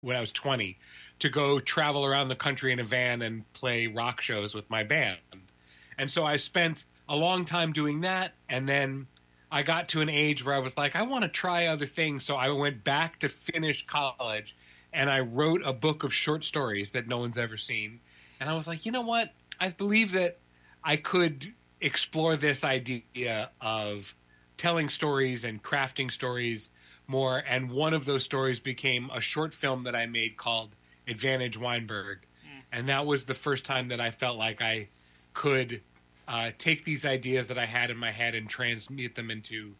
when I was 20 to go travel around the country in a van and play rock shows with my band. And so I spent a long time doing that. And then I got to an age where I was like, I want to try other things. So I went back to finish college and I wrote a book of short stories that no one's ever seen. And I was like, you know what? I believe that I could explore this idea of telling stories and crafting stories more. And one of those stories became a short film that I made called Advantage Weinberg. And that was the first time that I felt like I could take these ideas that I had in my head and transmute them into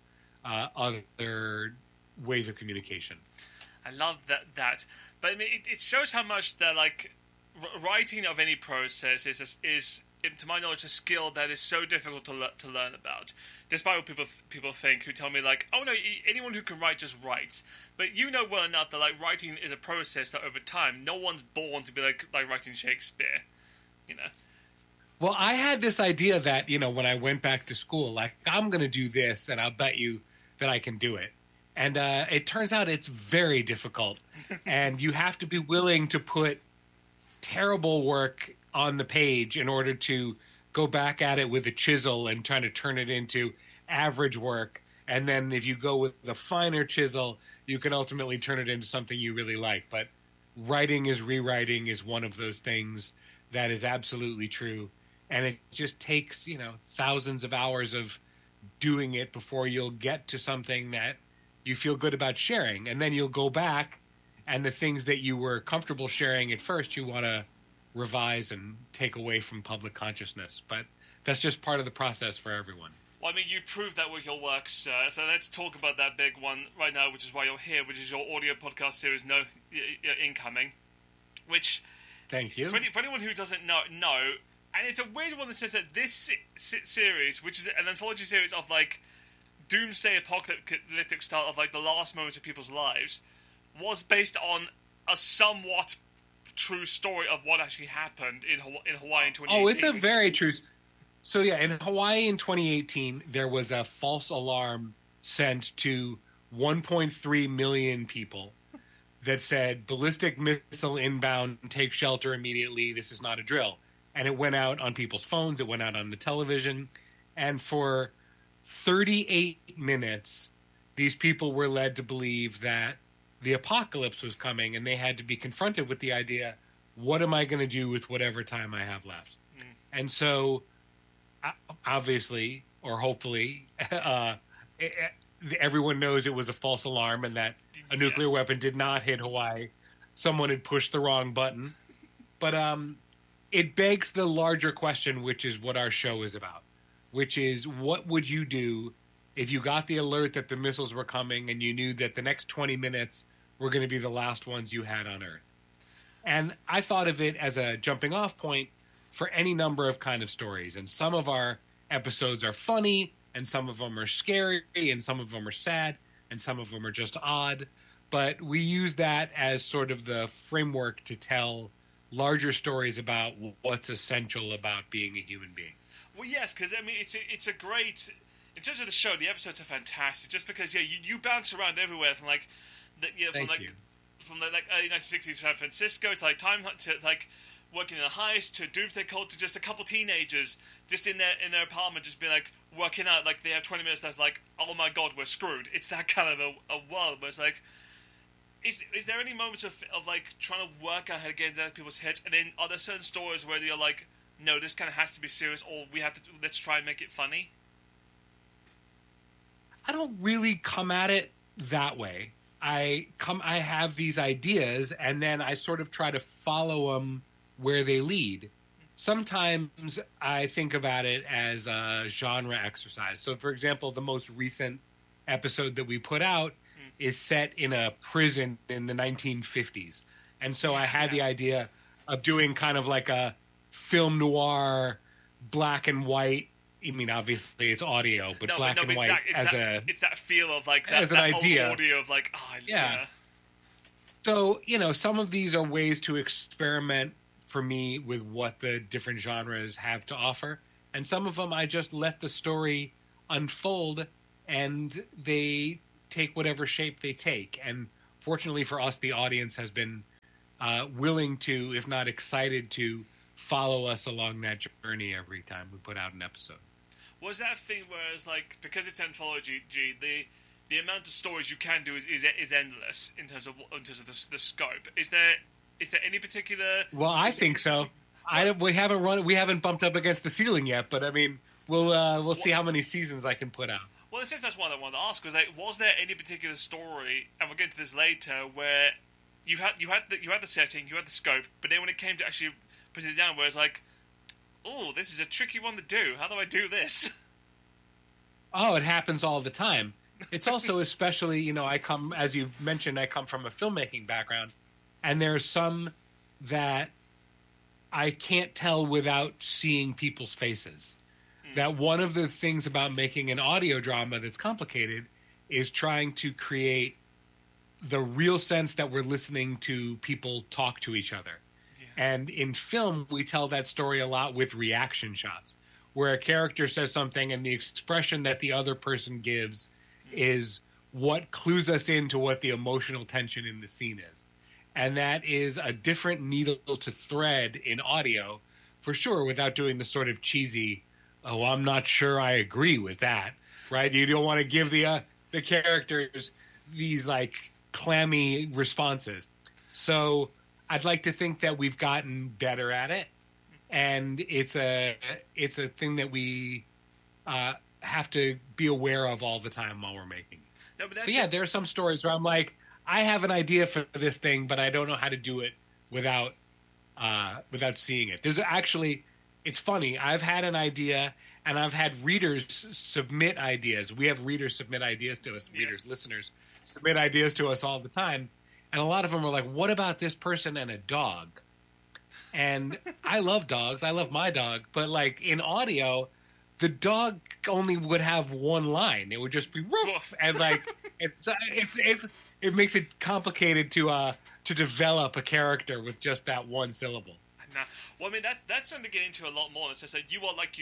other ways of communication. I love that. But I mean, it shows how much that, like, writing of any process is, to my knowledge, a skill that is so difficult to learn about. Despite what people think, who tell me, like, oh no, anyone who can write just writes. But you know well enough that, like, writing is a process that over time, no one's born to be like writing Shakespeare, you know. Well, I had this idea that, you know, when I went back to school, like, I'm going to do this and I'll bet you that I can do it. And it turns out it's very difficult. And you have to be willing to put terrible work on the page in order to go back at it with a chisel and try to turn it into average work. And then if you go with the finer chisel, you can ultimately turn it into something you really like. But writing is rewriting is one of those things that is absolutely true. And it just takes, you know, thousands of hours of doing it before you'll get to something that you feel good about sharing. And then you'll go back and the things that you were comfortable sharing at first, you want to revise and take away from public consciousness. But that's just part of the process for everyone. Well, I mean, you proved that with your works, so let's talk about that big one right now, which is why you're here, which is your audio podcast series, No Incoming, which... Thank you. For anyone who doesn't know, and it's a weird one that says that this series, which is an anthology series of, like, doomsday apocalyptic style of, like, the last moments of people's lives, was based on a somewhat true story of what actually happened in Hawaii in 2018. Oh, it's a very true... So, yeah, in Hawaii in 2018, there was a false alarm sent to 1.3 million people that said, ballistic missile inbound, take shelter immediately, this is not a drill. And it went out on people's phones, it went out on the television, and for 38 minutes, these people were led to believe that the apocalypse was coming, and they had to be confronted with the idea, what am I going to do with whatever time I have left? And so... obviously, or hopefully, everyone knows it was a false alarm and that a nuclear weapon did not hit Hawaii. Someone had pushed the wrong button. But it begs the larger question, which is what our show is about, which is what would you do if you got the alert that the missiles were coming and you knew that the next 20 minutes were going to be the last ones you had on Earth? And I thought of it as a jumping off point for any number of kind of stories. And some of our episodes are funny, and some of them are scary, and some of them are sad, and some of them are just odd. But we use that as sort of the framework to tell larger stories about what's essential about being a human being. Well, yes, because, I mean, it's a great... In terms of the show, the episodes are fantastic, just because, yeah, you bounce around everywhere from, like... From the early 1960s San Francisco to, like, to, like... working in a heist, to Doomsday Cult, to just a couple teenagers just in their apartment, just being like working out, like they have 20 minutes left, like, oh my god, we're screwed. It's that kind of a world where it's like, is there any moments of like trying to work out how to get into people's heads, and then are there certain stories where you're like, no, this kind of has to be serious, or let's try and make it funny? I don't really come at it that way. I have these ideas, and then I sort of try to follow them where they lead. Sometimes I think about it as a genre exercise. So, for example, the most recent episode that we put out is set in a prison in the 1950s. And so I had the idea of doing kind of like a film noir, black and white. I mean, obviously it's audio, but black and white it's that feel of like that, as an idea. Old audio of like, yeah. So, you know, some of these are ways to experiment for me with what the different genres have to offer. And some of them I just let the story unfold and they take whatever shape they take. And fortunately for us, the audience has been willing to, if not excited to, follow us along that journey every time we put out an episode. Was that thing where it's like, because it's anthology, the amount of stories you can do is endless in terms of the scope? Is there any particular? Well, I think so. We haven't bumped up against the ceiling yet, but I mean, we'll see how many seasons I can put out. Well, since that's what I wanted to ask, was there any particular story, and we'll get into this later, where you had the setting, you had the scope, but then when it came to actually putting it down, where it's like, oh, this is a tricky one to do. How do I do this? Oh, it happens all the time. It's also especially, as you've mentioned, I come from a filmmaking background, and there's some that I can't tell without seeing people's faces. That one of the things about making an audio drama that's complicated is trying to create the real sense that we're listening to people talk to each other. Yeah. And in film, we tell that story a lot with reaction shots, where a character says something and the expression that the other person gives is what clues us into what the emotional tension in the scene is. And that is a different needle to thread in audio, for sure, without doing the sort of cheesy, oh, I'm not sure I agree with that, right? You don't want to give the characters these, like, clammy responses. So I'd like to think that we've gotten better at it, and it's a thing that we have to be aware of all the time while we're making it. No, but yeah, there are some stories where I'm like, I have an idea for this thing, but I don't know how to do it without seeing it. There's actually, it's funny. I've had an idea, and I've had readers submit ideas. We have readers submit ideas to us. Yeah. Listeners submit ideas to us all the time, and a lot of them are like, "What about this person and a dog?" And I love dogs. I love my dog, but like in audio, the dog only would have one line. It would just be woof, and like it makes it complicated to develop a character with just that one syllable. Well, I mean that's something to get into a lot more. It's just that you are like